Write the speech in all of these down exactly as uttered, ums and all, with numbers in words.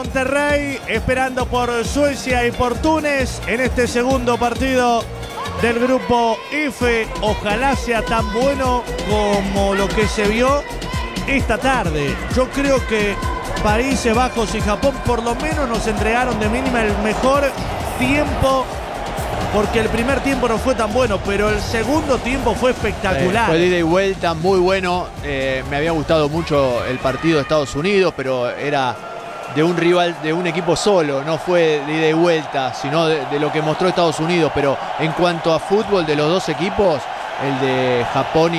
Monterrey esperando por Suecia y por Túnez en este segundo partido del grupo F. Ojalá sea tan bueno como lo que se vio esta tarde. Yo creo que Países Bajos y Japón por lo menos nos entregaron de mínima el mejor tiempo, porque el primer tiempo no fue tan bueno, pero el segundo tiempo fue espectacular. Eh, fue de ida y vuelta, muy bueno. Eh, me había gustado mucho el partido de Estados Unidos, pero era de un rival, de un equipo solo, no fue de ida y vuelta, sino de, de lo que mostró Estados Unidos. Pero en cuanto a fútbol de los dos equipos, el de Japón y,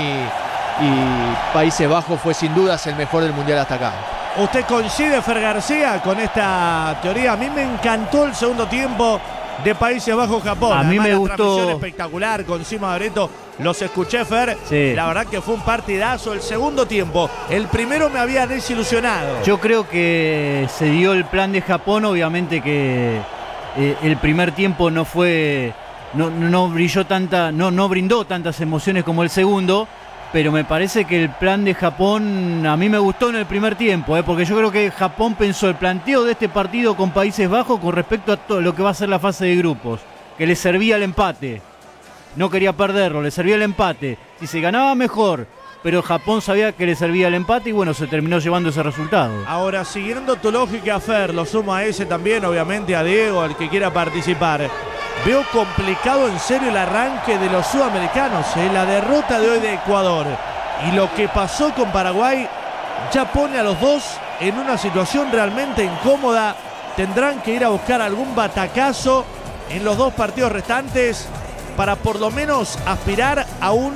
y Países Bajos fue sin dudas el mejor del Mundial hasta acá. ¿Usted coincide, Fer García, con esta teoría? A mí me encantó el segundo tiempo de Países Bajos-Japón. A mí Además, me la gustó. transmisión espectacular con Sima Bareto. Los escuché, Fer. Sí. La verdad que fue un partidazo el segundo tiempo. El primero me había desilusionado. Yo creo que se dio el plan de Japón, obviamente que eh, el primer tiempo no fue, no, no brilló tanta, no, no brindó tantas emociones como el segundo, pero me parece que el plan de Japón a mí me gustó en el primer tiempo, eh, porque yo creo que Japón pensó el planteo de este partido con Países Bajos con respecto a todo lo que va a ser la fase de grupos, que le servía el empate. No quería perderlo, le servía el empate. Si se ganaba, mejor. Pero Japón sabía que le servía el empate y bueno, se terminó llevando ese resultado. Ahora, siguiendo tu lógica, Fer, lo sumo a ese también, obviamente a Diego, al que quiera participar. Veo complicado en serio el arranque de los sudamericanos, ¿eh? La derrota de hoy de Ecuador y lo que pasó con Paraguay ya pone a los dos en una situación realmente incómoda. Tendrán que ir a buscar algún batacazo en los dos partidos restantes para por lo menos aspirar a un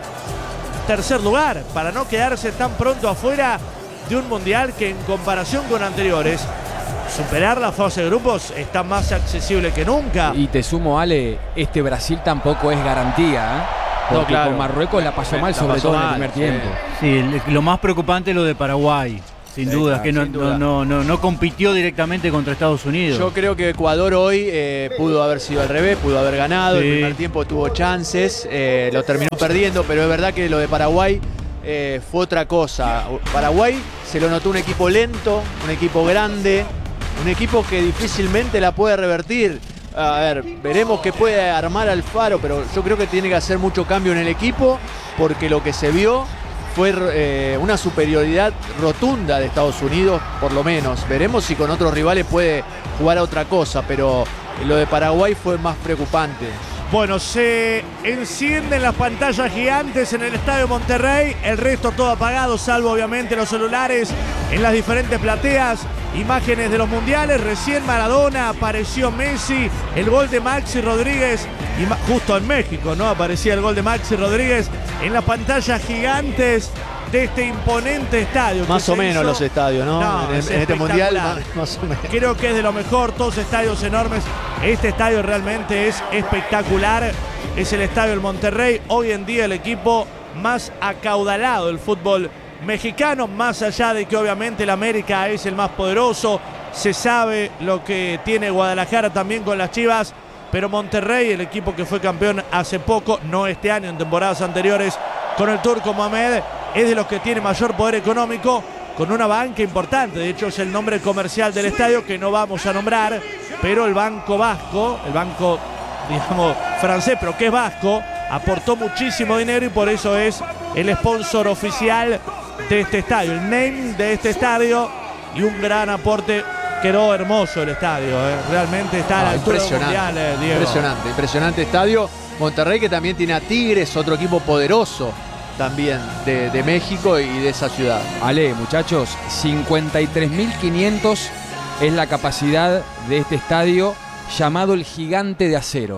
tercer lugar, para no quedarse tan pronto afuera de un mundial que en comparación con anteriores, superar la fase de grupos está más accesible que nunca. Y te sumo, Ale, este Brasil tampoco es garantía, ¿eh? Porque No, claro. con Marruecos la pasó mal, La sobre pasó todo mal, en el primer sí. tiempo. Sí, lo más preocupante es lo de Paraguay, sin Sí, duda, claro, que no, sin duda. no, no, no compitió directamente contra Estados Unidos. Yo creo que Ecuador hoy eh, pudo haber sido al revés, pudo haber ganado. Sí. El primer tiempo tuvo chances, eh, lo terminó perdiendo, pero es verdad que lo de Paraguay eh, fue otra cosa. Paraguay se lo notó un equipo lento, un equipo grande, un equipo que difícilmente la puede revertir. A ver, veremos qué puede armar Alfaro, pero yo creo que tiene que hacer mucho cambio en el equipo, porque lo que se vio fue eh, una superioridad rotunda de Estados Unidos, por lo menos. Veremos si con otros rivales puede jugar a otra cosa, pero lo de Paraguay fue más preocupante. Bueno, se encienden las pantallas gigantes en el Estadio Monterrey, el resto todo apagado, salvo obviamente los celulares en las diferentes plateas. Imágenes de los mundiales, recién Maradona, apareció Messi, el gol de Maxi Rodríguez, y justo en México, ¿no? Aparecía el gol de Maxi Rodríguez en las pantallas gigantes de este imponente estadio. Más o menos hizo... los estadios, ¿no? No, en, es en este mundial, espectacular. más, más o menos. Creo que es de lo mejor, todos estadios enormes. Este estadio realmente es espectacular. Es el estadio del Monterrey, hoy en día el equipo más acaudalado del fútbol mexicano, más allá de que obviamente el América es el más poderoso. Se sabe lo que tiene Guadalajara también con las Chivas, pero Monterrey, el equipo que fue campeón hace poco, no este año, en temporadas anteriores, con el Turco Mohamed, es de los que tiene mayor poder económico, con una banca importante. De hecho, es el nombre comercial del estadio que no vamos a nombrar, pero el Banco Vasco, el banco, digamos, francés, pero que es vasco, aportó muchísimo dinero y por eso es el sponsor oficial de este estadio, el name de este estadio, y un gran aporte. Quedó hermoso el estadio, ¿eh? Realmente está a la Ah, altura del impresionante, mundial, eh, Diego. impresionante, impresionante estadio. Monterrey, que también tiene a Tigres, otro equipo poderoso también de, de México y de esa ciudad. Ale, muchachos, cincuenta y tres mil quinientos es la capacidad de este estadio llamado el Gigante de Acero.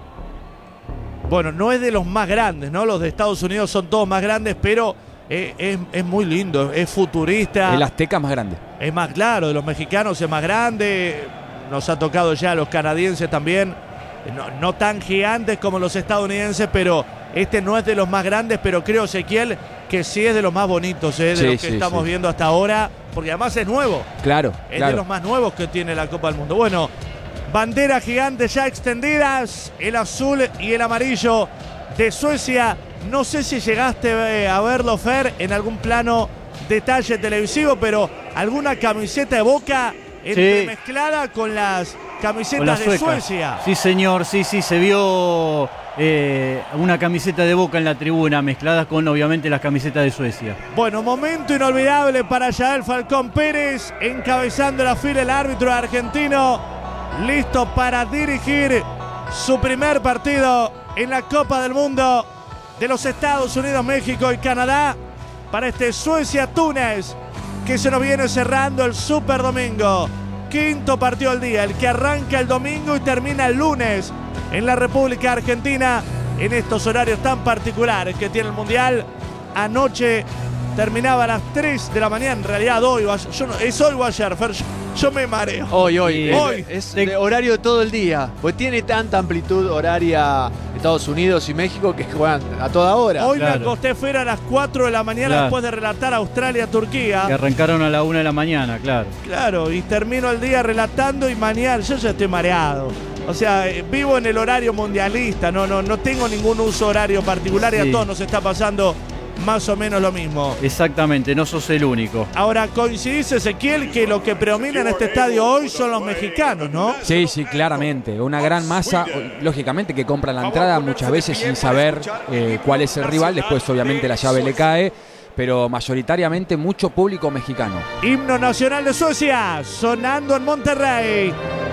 Bueno, no es de los más grandes, ¿no? Los de Estados Unidos son todos más grandes, pero es, es, es muy lindo, es futurista. El Azteca más grande. Es más claro, de los mexicanos es más grande. Nos ha tocado ya a los canadienses también. No, no tan gigantes como los estadounidenses, pero este no es de los más grandes, pero creo, Ezequiel, que sí es de los más bonitos, ¿eh? de Sí, los que sí, estamos sí. viendo hasta ahora, porque además es nuevo. Claro, Es claro. de los más nuevos que tiene la Copa del Mundo. Bueno, banderas gigantes ya extendidas, el azul y el amarillo de Suecia. No sé si llegaste eh, a verlo, Fer, en algún plano detalle televisivo, pero alguna camiseta de Boca entremezclada con las camisetas Con las de suecas. Suecia. Sí, señor, sí, sí, se vio eh, una camiseta de Boca en la tribuna, mezcladas con obviamente las camisetas de Suecia. Bueno, momento inolvidable para Yael Falcón Pérez, encabezando la fila el árbitro argentino, listo para dirigir su primer partido en la Copa del Mundo de los Estados Unidos, México y Canadá, para este Suecia-Túnez, que se nos viene cerrando el Super Domingo. Quinto partido del día, el que arranca el domingo y termina el lunes en la República Argentina, en estos horarios tan particulares que tiene el Mundial. Anoche terminaba a las tres de la mañana, en realidad hoy, yo no, es hoy o ayer, Fer, yo, yo me mareo. Hoy, hoy. Sí. Es, Hoy. es de horario todo el día. Pues tiene tanta amplitud horaria Estados Unidos y México que juegan a toda hora. Hoy Claro. me acosté fuera a las cuatro de la mañana Claro. después de relatar Que Australia-Turquía. arrancaron a la una de la mañana, claro. Claro, y termino el día relatando y mañana yo ya estoy mareado. O sea, eh, vivo en el horario mundialista, no, no, no tengo ningún uso horario particular y Sí. a todos nos está pasando más o menos lo mismo. Exactamente, no sos el único. Ahora, coincidís, Ezequiel, que lo que predomina en este estadio hoy son los mexicanos, ¿no? Sí, sí, claramente. Una gran masa, lógicamente, que compra la entrada muchas veces sin saber eh, cuál es el rival. Después, obviamente, la llave le cae. Pero mayoritariamente mucho público mexicano. Himno nacional de Suecia, sonando en Monterrey.